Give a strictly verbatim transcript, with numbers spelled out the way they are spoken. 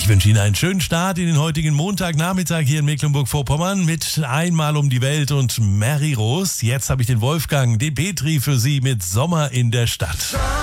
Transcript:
Ich wünsche Ihnen einen schönen Start in den heutigen Montagnachmittag hier in Mecklenburg-Vorpommern mit Einmal um die Welt und Mary Rose. Jetzt habe ich den Wolfgang, den Petri für Sie mit Sommer in der Stadt.